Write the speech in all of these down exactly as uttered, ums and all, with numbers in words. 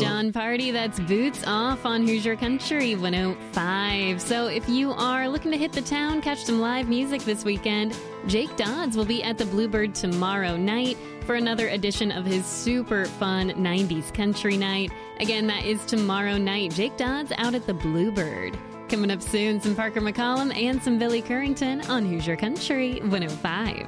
John Party. That's Boots Off on Hoosier Country one oh five. So if you are looking to hit the town, catch some live music this weekend, Jake Dodds will be at the Bluebird tomorrow night for another edition of his super fun nineties country night. Again, that is tomorrow night. Jake Dodds out at the Bluebird. Coming up soon, some Parker McCollum and some Billy Currington on Hoosier Country one oh five.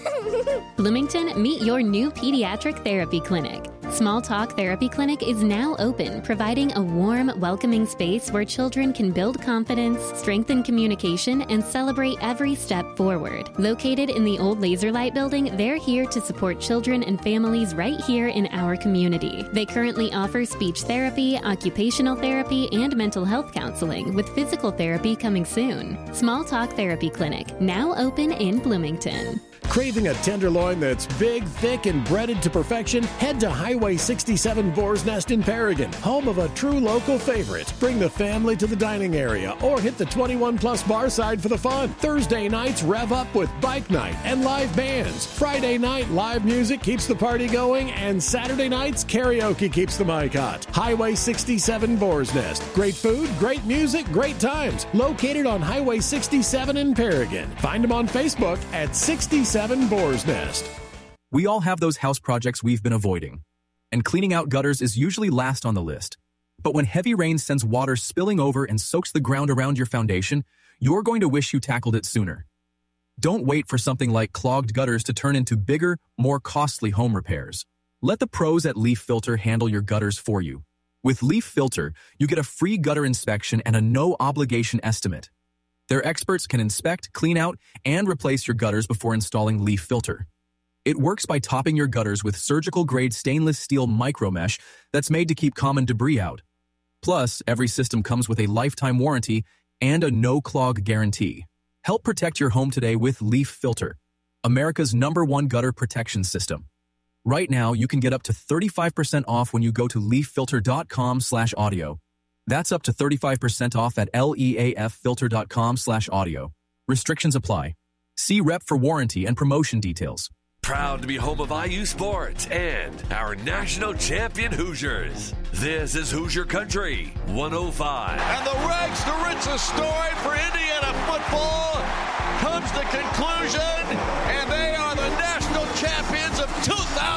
Bloomington, meet your new pediatric therapy clinic. Small Talk Therapy Clinic is now open, providing a warm, welcoming space where children can build confidence, strengthen communication, and celebrate every step forward. Located in the old Laserlight building, they're here to support children and families right here in our community. They currently offer speech therapy, occupational therapy, and mental health counseling, with physical therapy coming soon. Small Talk Therapy Clinic, now open in Bloomington. Craving a tenderloin that's big, thick, and breaded to perfection? Head to Highway sixty-seven Boar's Nest in Paragon, home of a true local favorite. Bring the family to the dining area or hit the twenty-one plus bar side for the fun. Thursday nights rev up with bike night and live bands. Friday night live music keeps the party going, and Saturday nights karaoke keeps the mic hot. Highway sixty-seven Boar's Nest. Great food, great music, great times. Located on Highway sixty-seven in Paragon. Find them on Facebook at sixty-seven Boar's Nest. We all have those house projects we've been avoiding, and cleaning out gutters is usually last on the list. But when heavy rain sends water spilling over and soaks the ground around your foundation, you're going to wish you tackled it sooner. Don't wait for something like clogged gutters to turn into bigger, more costly home repairs. Let the pros at Leaf Filter handle your gutters for you. With Leaf Filter, you get a free gutter inspection and a no-obligation estimate. Their experts can inspect, clean out, and replace your gutters before installing Leaf Filter. It works by topping your gutters with surgical-grade stainless steel micromesh that's made to keep common debris out. Plus, every system comes with a lifetime warranty and a no-clog guarantee. Help protect your home today with Leaf Filter, America's number one gutter protection system. Right now, you can get up to thirty-five percent off when you go to leaffilter.com slash audio. That's up to thirty-five percent off at leaffilter.com slash audio. Restrictions apply. See Rep for warranty and promotion details. Proud to be home of I U Sports and our national champion Hoosiers. This is Hoosier Country one oh five. And the rags to riches story for Indiana football comes to conclusion, and they are the national champions of two thousand.